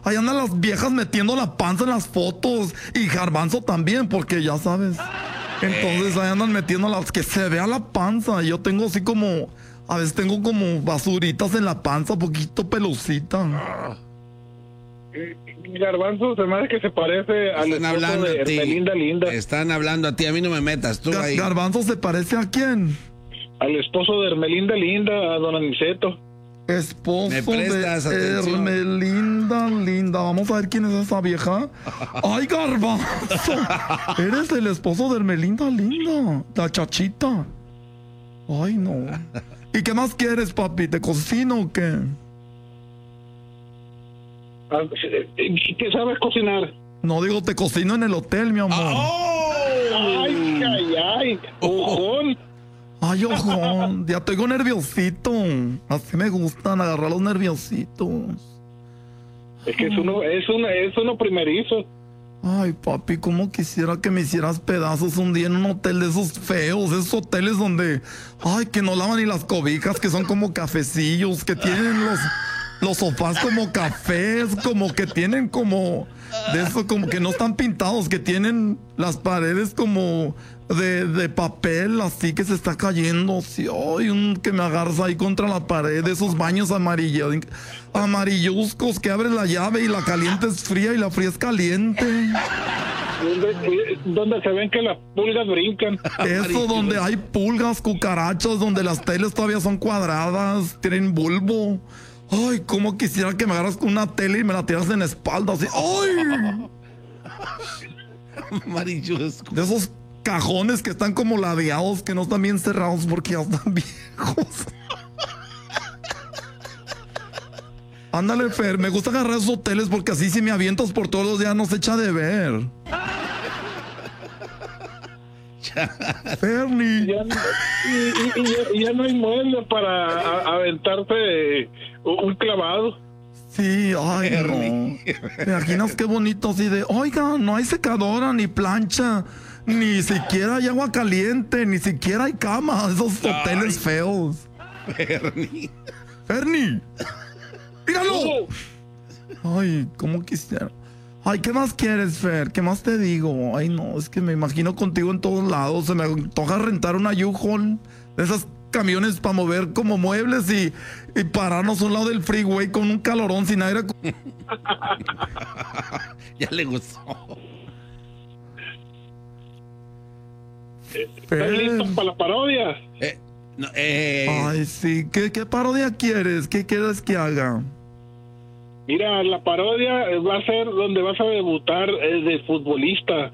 Ahí andan las viejas metiendo la panza en las fotos. Y Garbanzo también, porque ya sabes. Entonces ahí andan metiendo las... Que se vea la panza. Yo tengo así como... A veces tengo como basuritas en la panza, poquito pelucita. Garbanzo se me hace que se parece al esposo de Hermelinda Linda. Están hablando a ti, a mí no me metas, tú ahí. ¿Garbanzo se parece a quién? Al esposo de Hermelinda Linda, a don Aniceto. Esposo ¿Me prestas de atención? Hermelinda Linda. Vamos a ver quién es esa vieja. ¡Ay, Garbanzo! Eres el esposo de Hermelinda Linda, la chachita. Ay, no. ¿Y qué más quieres, papi? ¿Te cocino o qué? ¿Qué sabes cocinar? No digo, te cocino en el hotel, mi amor. Ay, ojón. Ay, ojón, ya tengo nerviosito. Así me gustan agarrar los nerviositos. Es que es uno primerizo. Ay, papi, cómo quisiera que me hicieras pedazos un día en un hotel de esos feos, esos hoteles donde, ay, que no lavan ni las cobijas, que son como cafecillos, que tienen los sofás como cafés, como que tienen como, de eso, como que no están pintados, que tienen las paredes como de papel, así que se está cayendo, así, ay, que me agarras ahí contra la pared, de esos baños amarilluzcos que abres la llave y la caliente es fría y la fría es caliente. Donde se ven que las pulgas brincan. Eso, donde hay pulgas, cucarachas, donde las teles todavía son cuadradas, tienen bulbo. Ay, cómo quisiera que me agarras con una tele y me la tiras en la espalda, así, ay. Amarilluzco. De esos cajones que están como ladeados, que no están bien cerrados porque ya están viejos. Ándale, Fer, me gusta agarrar esos hoteles porque así si me avientas por todos los días no se echa de ver. Fernie. Ya no hay mueble para aventarte un clavado. Sí, ay, no. ¿Te imaginas qué bonito así de, oiga, no hay secadora, ni plancha, ni siquiera hay agua caliente, ni siquiera hay cama, esos hoteles feos. Fernie. ¡Míralo! Ay, ¿cómo quisiera? Ay, ¿qué más quieres, Fer? ¿Qué más te digo? Ay, no, es que me imagino contigo en todos lados. Se me antoja rentar una U-Haul de esas camiones para mover como muebles y pararnos a un lado del freeway con un calorón sin aire. Ya le gustó. ¿Estás listo para la parodia? Ay, sí. ¿Qué parodia quieres? ¿Qué quieres que haga? Mira, la parodia va a ser donde vas a debutar de futbolista.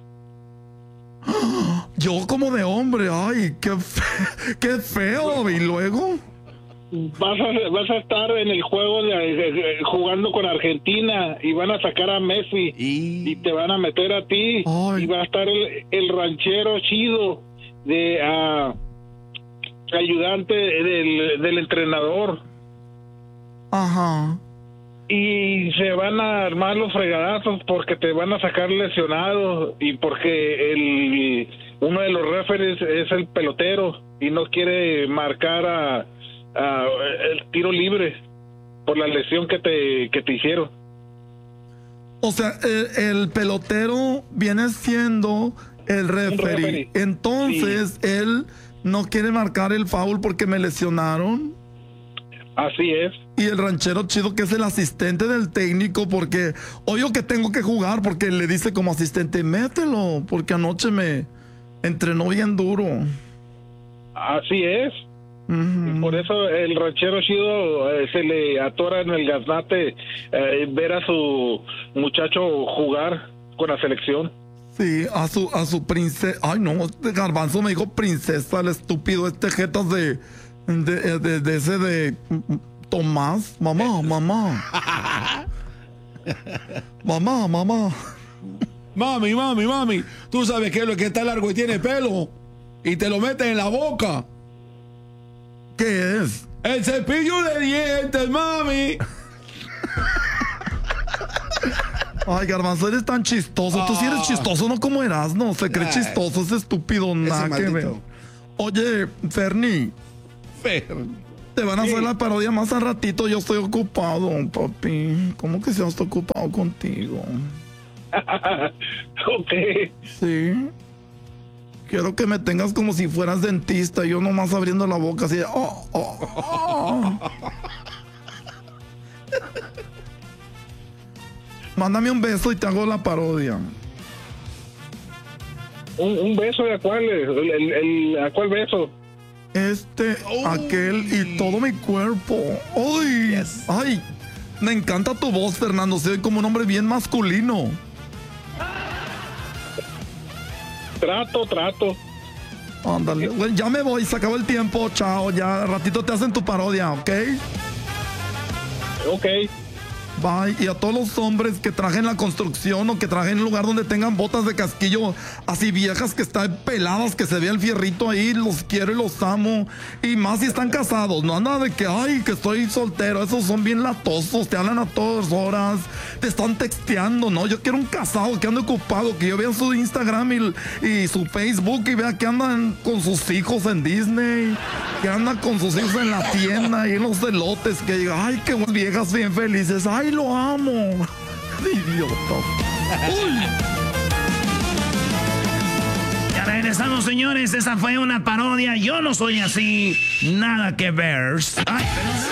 Yo como de hombre, ay, qué feo. ¿Y luego? Vas a estar en el juego jugando con Argentina y van a sacar a Messi y te van a meter a ti. Ay. Y va a estar el ranchero chido de ayudante del entrenador. Ajá. Y se van a armar los fregadazos porque te van a sacar lesionado y porque uno de los referees es el pelotero y no quiere marcar el tiro libre por la lesión que te hicieron. O sea, el pelotero viene siendo el referee. Entonces, sí. Él no quiere marcar el foul porque me lesionaron. Así es. Y el ranchero chido que es el asistente del técnico porque obvio que tengo que jugar porque le dice como asistente, mételo, porque anoche me entrenó bien duro. Así es. Uh-huh. Y por eso el ranchero chido se le atora en el gaznate ver a su muchacho jugar con la selección. Sí, a su princesa. Ay, no, este Garbanzo me dijo princesa, el estúpido, jetas de ese de Tomás. Mamá. Mami, tú sabes que es lo que está largo y tiene pelo y te lo metes en la boca. ¿Qué es? El cepillo de dientes, mami. Ay, Garbanzo, eres tan chistoso. Tú sí eres chistoso, no como Erasmo. Se cree chistoso, ese estúpido, nada que ver. Oye, Fernie. Te van a hacer la parodia más al ratito. Yo estoy ocupado, papi. ¿Cómo que se estoy ocupado contigo? Ok. Sí. Quiero que me tengas como si fueras dentista. Yo nomás abriendo la boca así. Mándame un beso y te hago la parodia. ¿Un beso de a cuál? ¿A cuál beso? Aquel y todo mi cuerpo. ¡Ay! Yes. ¡Ay! Me encanta tu voz, Fernando. Se ve como un hombre bien masculino. Trato. Ándale. Bueno, ya me voy, se acabó el tiempo. Chao, ya ratito te hacen tu parodia, ¿ok? Ok. Bye. Y a todos los hombres que trajen en la construcción o que trajen en un lugar donde tengan botas de casquillo así viejas que están peladas, que se vea el fierrito ahí, los quiero y los amo. Y más si están casados, no anda de que, ay, que estoy soltero. Esos son bien latosos, te hablan a todas horas, te están texteando, ¿no? Yo quiero un casado que ande ocupado, que yo vea su Instagram y su Facebook y vea que andan con sus hijos en Disney, que andan con sus hijos en la tienda y en los elotes, que diga, ay, qué viejas bien felices, ay, lo amo. Idiota. Uy. Ya regresamos, señores. Esa fue una parodia. Yo no soy así. Nada que ver. Ay, pero...